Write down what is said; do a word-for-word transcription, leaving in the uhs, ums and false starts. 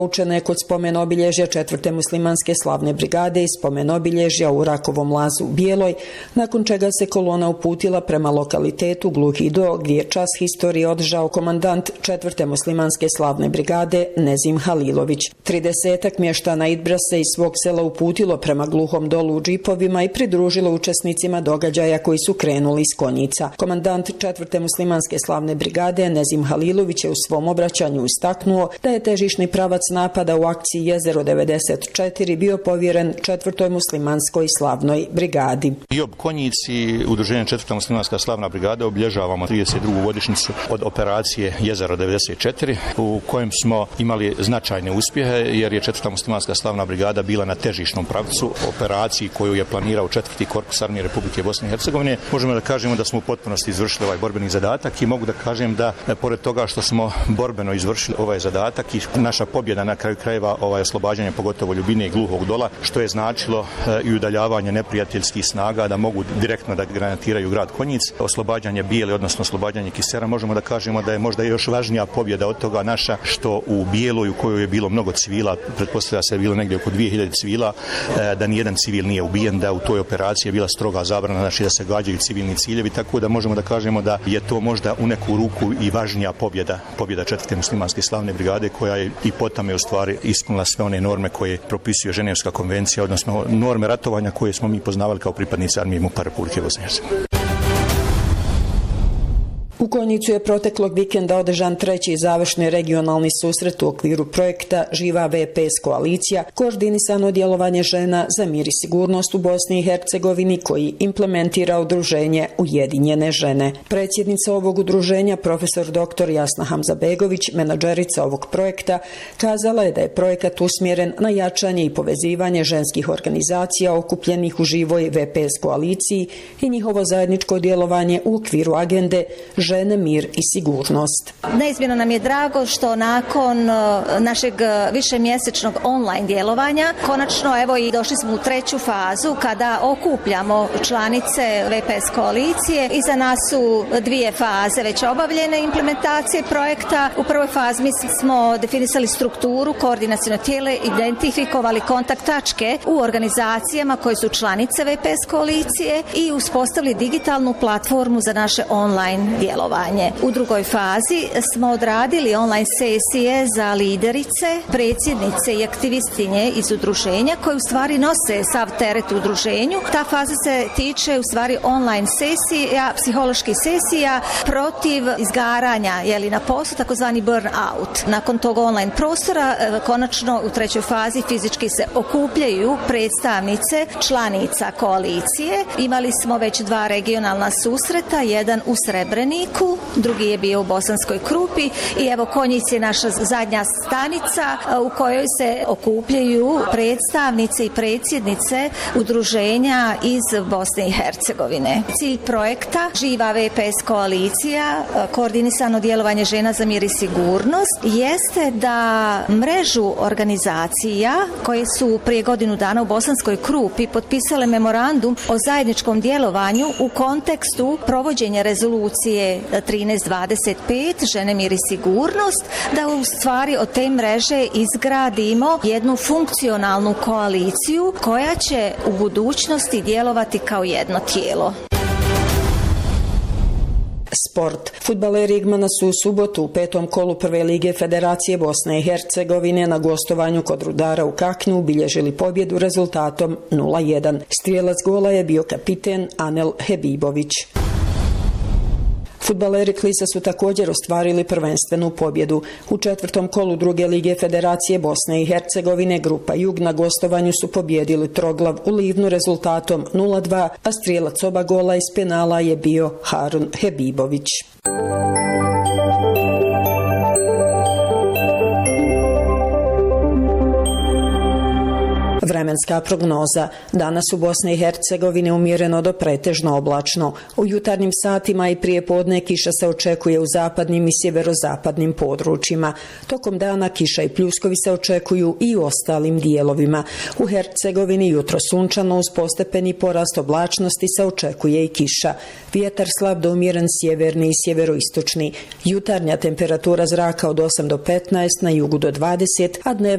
Učena je kod spomen obilježja četvrte muslimanske slavne brigade i spomen obilježja u Rakovom lazu u Bijeloj, nakon čega se kolona uputila prema lokalitetu Gluhi do, gdje je čas historije održao komandant četvrte muslimanske slavne brigade Nezim Halilović. Tridesetak mještana Idbra se iz svog sela uputilo prema Gluhom dolu u džipovima i pridružilo učesnicima događaja koji su krenuli iz Konjica. Komandant četvrte muslimanske slavne brigade Nezim Halilović je u svom obraćanju istaknuo da je težišni pravac napada u akciji Jezero devedeset četiri bio povjeren četvrtoj muslimanskoj slavnoj brigadi. I ob Konjici, udruženje četvrta muslimanska slavna brigada, obilježavamo trideset drugu godišnjicu od operacije Jezero devedeset četiri, u kojem smo imali značajne uspjehe, jer je četvrta muslimanska slavna brigada bila na težišnom pravcu operaciji koju je planirao četvrti korpus armije Republike Bosne i Hercegovine. Možemo da kažemo da smo u potpunosti izvršili ovaj borbeni zadatak i mogu da kažem da, pored toga što smo borbeno izvršili ovaj zadatak i naša pobjeda na kraju krajeva ovaj oslobađanje pogotovo Ljubine i Gluhog dola, što je značilo e, i udaljavanje neprijateljskih snaga da mogu direktno da granatiraju grad Konjic, oslobađanje Bijele, odnosno oslobađanje Kisera. Možemo da kažemo da je možda još važnija pobjeda od toga naša, što u Bijeloj, u kojoj je bilo mnogo civila, pretpostavlja se je bilo negdje oko dvije hiljade civila, e, da nijedan civil nije ubijen, da u toj operaciji je bila stroga zabrana, znači da se gađaju civilni ciljevi, tako da možemo da kažemo da je to možda u neku ruku i važnija pobjeda, pobjeda četvrte muslimanske slavne brigade, koja je i potame u stvari ispunila sve one norme koje propisuje Ženevska konvencija, odnosno norme ratovanja koje smo mi poznavali kao pripadnici armije MUP-a Republike Bosne i Hercegovine. U Konjicu je proteklog vikenda održan treći završni regionalni susret u okviru projekta Živa V P S koalicija, koordinisano djelovanje žena za mir i sigurnost u Bosni i Hercegovini, koji implementira udruženje Ujedinjene žene. Predsjednica ovog udruženja, profesor doktor Jasna Hamzabegović, menadžerica ovog projekta, kazala je da je projekat usmjeren na jačanje i povezivanje ženskih organizacija okupljenih u Živoj V P S koaliciji i njihovo zajedničko djelovanje u okviru agende žene, mir i sigurnost. Neizmjerno nam je drago što nakon našeg višemjesečnog online djelovanja konačno evo i došli smo u treću fazu kada okupljamo članice V P S koalicije. Iza nas su dvije faze već obavljene implementacije projekta. U prvoj fazi mi smo definisali strukturu, koordinaciono tijele, identifikovali kontakt tačke u organizacijama koje su članice V P S koalicije i uspostavili digitalnu platformu za naše online djelovanje. U drugoj fazi smo odradili online sesije za liderice, predsjednice i aktivistinje iz udruženja koje u stvari nose sav teret u udruženju. Ta faza se tiče u stvari online sesija, psiholoških sesija protiv izgaranja, jeli na poslu, takozvani burn out. Nakon tog online prostora, konačno u trećoj fazi fizički se okupljaju predstavnice članica koalicije. Imali smo već dva regionalna susreta, jedan u Srebreniku, drugi je bio u Bosanskoj Krupi i evo Konjic je naša zadnja stanica u kojoj se okupljaju predstavnice i predsjednice udruženja iz Bosne i Hercegovine. Cilj projekta Živa V P S koalicija, koordinisano djelovanje žena za mir i sigurnost, jeste da mrežu organizacija koje su prije godinu dana u Bosanskoj Krupi potpisale memorandum o zajedničkom djelovanju u kontekstu provođenja rezolucije trinaest dvadeset pet žene, mir i sigurnost, da u stvari od te mreže izgradimo jednu funkcionalnu koaliciju koja će u budućnosti djelovati kao jedno tijelo. Sport. Fudbaleri Igmana su u subotu u petom kolu prve lige Federacije Bosne i Hercegovine na gostovanju kod Rudara u Kaknju ubilježili pobjedu rezultatom nula jedan. Strijelac gola je bio kapiten Anel Hebibović. Fudbaleri Klisa su također ostvarili prvenstvenu pobjedu. U četvrtom kolu druge lige Federacije Bosne i Hercegovine grupa Jug na gostovanju su pobjedili Troglav u Livnu rezultatom nula dva, a strijelac oba gola iz penala je bio Harun Hebibović. Vremenska prognoza. Danas u Bosni i Hercegovini umjereno do pretežno oblačno. U jutarnjim satima i prije podne kiša se očekuje u zapadnim i sjeverozapadnim područjima. Tokom dana kiša i pljuskovi se očekuju i u ostalim dijelovima. U Hercegovini jutro sunčano uz postepeni porast oblačnosti se očekuje i kiša. Vjetar slab do umjeren sjeverni i sjeveroistočni. Jutarnja temperatura zraka od osam do petnaest, na jugu do dvadeset, a dnevna